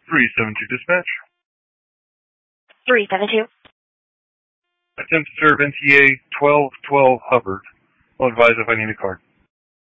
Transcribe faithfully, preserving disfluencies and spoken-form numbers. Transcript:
three seven two dispatch. three seven two. Attempt to serve N T A twelve twelve Hubbard. I'll advise if I need a card.